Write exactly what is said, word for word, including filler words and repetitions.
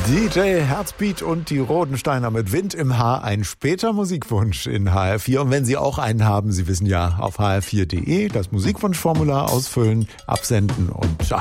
D J Herzbeat und die Rodensteiner mit Wind im Haar, ein später Musikwunsch in H R vier. Und wenn Sie auch einen haben, Sie wissen ja, auf h r vier punkt de das Musikwunschformular ausfüllen, absenden und